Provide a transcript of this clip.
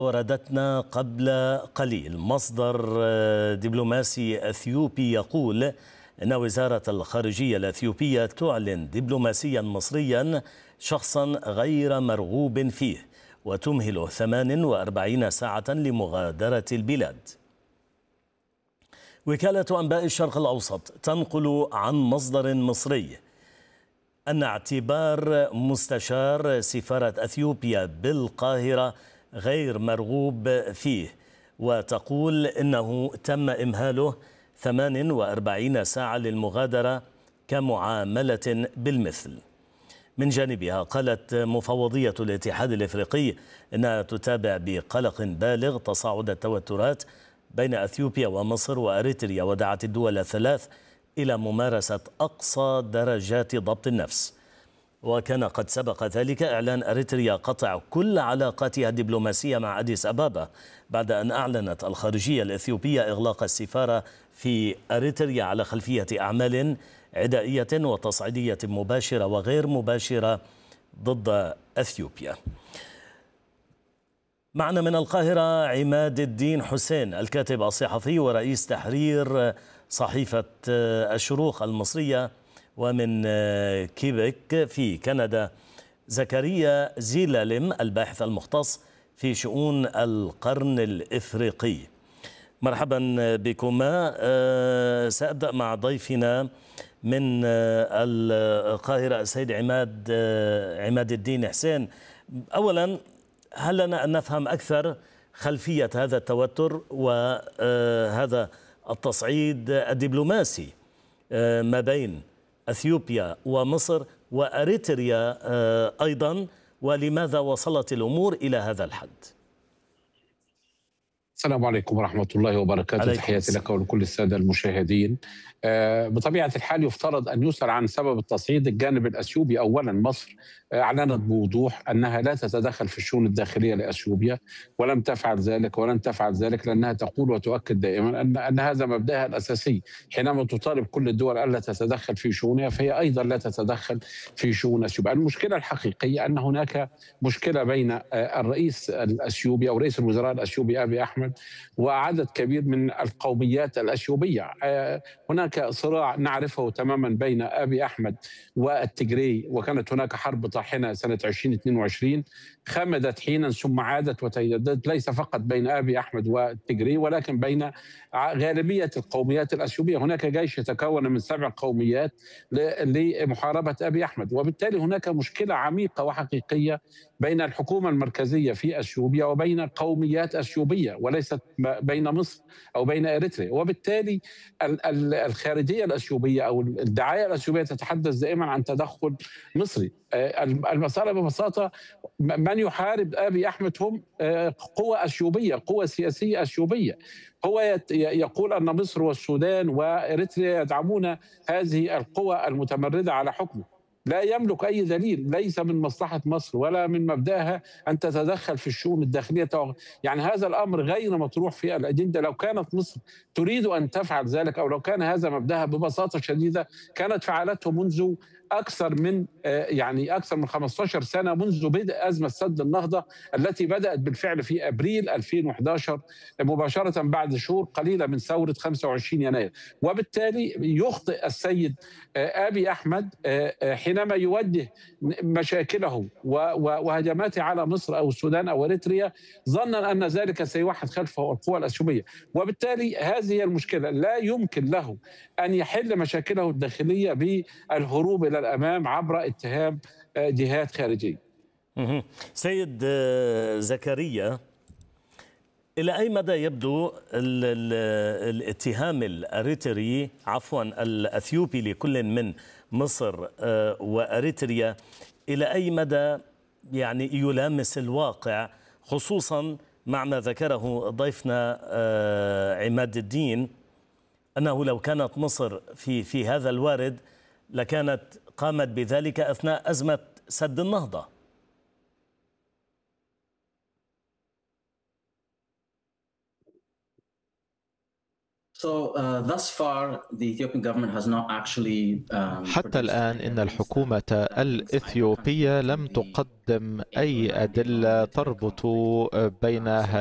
وردتنا قبل قليل مصدر دبلوماسي أثيوبي يقول أن وزارة الخارجية الأثيوبية تعلن دبلوماسيا مصريا شخصا غير مرغوب فيه وتمهل 48 ساعة لمغادرة البلاد. وكالة أنباء الشرق الأوسط تنقل عن مصدر مصري أن اعتبار مستشار سفارة أثيوبيا بالقاهرة غير مرغوب فيه، وتقول إنه تم إمهاله 48 ساعة للمغادرة كمعاملة بالمثل. من جانبها قالت مفوضية الاتحاد الإفريقي أنها تتابع بقلق بالغ تصاعد التوترات بين أثيوبيا ومصر وأريتريا، ودعت الدول الثلاث إلى ممارسة أقصى درجات ضبط النفس. وكان قد سبق ذلك إعلان أريتريا قطع كل علاقاتها الدبلوماسية مع أديس أبابا بعد أن أعلنت الخارجية الإثيوبية إغلاق السفارة في أريتريا على خلفية أعمال عدائية وتصعيدية مباشرة وغير مباشرة ضد أثيوبيا. معنا من القاهرة عماد الدين حسين، الكاتب الصحفي ورئيس تحرير صحيفة الشروق المصرية، ومن كيبك في كندا زكريا زيلالم الباحث المختص في شؤون القرن الإفريقي. مرحبا بكما. سأبدأ مع ضيفنا من القاهرة السيد عماد الدين حسين. أولا، هل لنا أن نفهم أكثر خلفية هذا التوتر وهذا التصعيد الدبلوماسي ما بين أثيوبيا ومصر وأريتريا أيضا، ولماذا وصلت الأمور إلى هذا الحد؟ السلام عليكم ورحمة الله وبركاته. تحياتي لك ولكل السادة المشاهدين. بطبيعة الحال يفترض أن يسأل عن سبب التصعيد الجانب الأثيوبي. أولا، مصر أعلنت بوضوح أنها لا تتدخل في الشؤون الداخلية لأثيوبيا، ولم تفعل ذلك ولن تفعل ذلك، لأنها تقول وتؤكد دائما أن هذا مبدأها الأساسي. حينما تطالب كل الدول ألا تتدخل في شؤونها، فهي أيضا لا تتدخل في شؤون أثيوبيا. المشكلة الحقيقية أن هناك مشكلة بين الرئيس الأثيوبي أو رئيس الوزراء الأثيوبي أبي أحمد وعدد كبير من القوميات الأثيوبية. هناك صراع نعرفه تماما بين أبي أحمد والتجري، وكانت هناك حرب طاحنة سنة 2022 خمدت حينا ثم عادت وتجددت، ليس فقط بين أبي أحمد والتجري ولكن بين غالبية القوميات الأثيوبية. هناك جيش يتكون من 7 قوميات لمحاربة أبي أحمد، وبالتالي هناك مشكلة عميقة وحقيقية بين الحكومة المركزية في أثيوبيا وبين قوميات أثيوبية، وليست بين مصر أو بين إريتريا. وبالتالي الخارجية الأثيوبية أو الدعاية الأثيوبية تتحدث دائما عن تدخل مصري. المسألة ببساطة من يحارب أبي أحمد هم قوى أثيوبية، قوى سياسية أثيوبية. هو يقول أن مصر والسودان وإريتريا يدعمون هذه القوى المتمردة على حكمه. لا يملك أي دليل، ليس من مصلحة مصر ولا من مبدأها أن تتدخل في الشؤون الداخلية. يعني هذا الأمر غير مطروح في الأجندة. لو كانت مصر تريد أن تفعل ذلك أو لو كان هذا مبدأها ببساطة شديدة كانت فعلته منذ أكثر من 15 سنة، منذ بدء أزمة سد النهضة التي بدأت بالفعل في أبريل 2011 مباشرة بعد شهور قليلة من ثورة 25 يناير. وبالتالي يخطئ السيد أبي أحمد حينما يوجه مشاكله وهجماته على مصر أو السودان أو إريتريا ظنا أن ذلك سيوحد خلفه القوى الأثيوبية. وبالتالي هذه المشكلة، لا يمكن له أن يحل مشاكله الداخلية بالهروب إلى الأمام عبر اتهام جهات خارجية. سيد زكريا، إلى أي مدى يبدو الاتهام الأريتري الأثيوبي لكل من مصر وأريتريا، إلى أي مدى يعني يلامس الواقع، خصوصا مع ما ذكره ضيفنا عماد الدين أنه لو كانت مصر في هذا الوارد لكانت قامت بذلك أثناء أزمة سد النهضة؟ حتى الآن إن الحكومة الإثيوبية لم تقدم أي أدلة تربط بين